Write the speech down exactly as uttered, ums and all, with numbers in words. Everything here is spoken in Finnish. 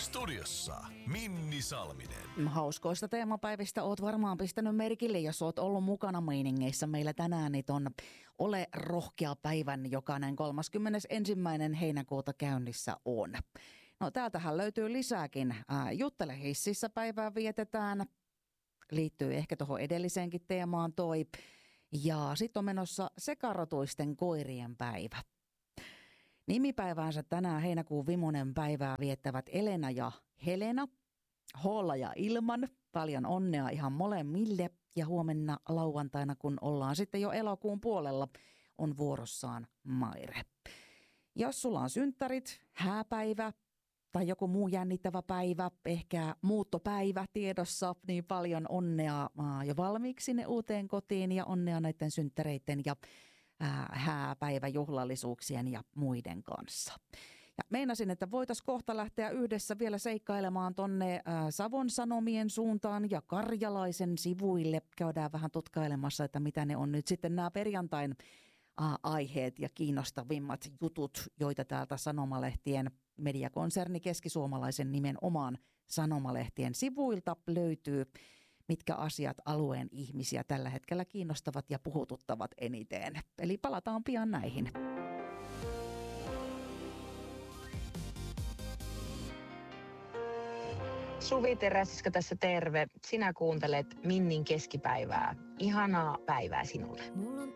Studiossa Minni Salminen. Hauskoista teemapäivistä oot varmaan pistänyt merkille, jos oot ollut mukana meiningeissä meillä tänään, niin ton Ole rohkea päivän jokainen kolmaskymmenesensimmäinen heinäkuuta käynnissä on. No täältähän löytyy lisääkin. Ää, Juttele hississä päivää vietetään. Liittyy ehkä tuohon edelliseenkin teemaan toi. Ja sitten on menossa sekarotuisten koirien päivä. Nimipäiväänsä tänään heinäkuun vimonen päivää viettävät Elena ja Helena, Hoolla ja Ilman. Paljon onnea ihan molemmille. Ja huomenna lauantaina, kun ollaan sitten jo elokuun puolella, on vuorossaan Maire. Jos sulla on synttärit, hääpäivä tai joku muu jännittävä päivä, ehkä muuttopäivä tiedossa, niin paljon onnea jo valmiiksi sinne uuteen kotiin ja onnea näiden synttäreiden ja hääpäiväjuhlallisuuksien ja muiden kanssa. Ja meinasin, että voitaisiin kohta lähteä yhdessä vielä seikkailemaan tonne Savon Sanomien suuntaan ja Karjalaisen sivuille. Käydään vähän tutkailemassa, että mitä ne on nyt sitten nämä perjantain aiheet ja kiinnostavimmat jutut, joita täältä sanomalehtien mediakonserni Keskisuomalaisen nimenomaan sanomalehtien sivuilta löytyy. Mitkä asiat alueen ihmisiä tällä hetkellä kiinnostavat ja puhututtavat eniten. Eli palataan pian näihin. Suvi Teräsiska tässä terve. Sinä kuuntelet Minnin keskipäivää. Ihanaa päivää sinulle.